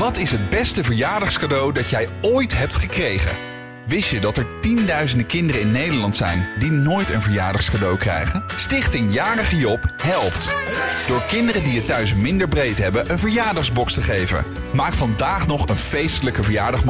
Wat is het beste verjaardagscadeau dat jij ooit hebt gekregen? Wist je dat er tienduizenden kinderen in Nederland zijn die nooit een verjaardagscadeau krijgen? Stichting Jarige Job helpt. Door kinderen die het thuis minder breed hebben een verjaardagsbox te geven. Maak vandaag nog een feestelijke verjaardag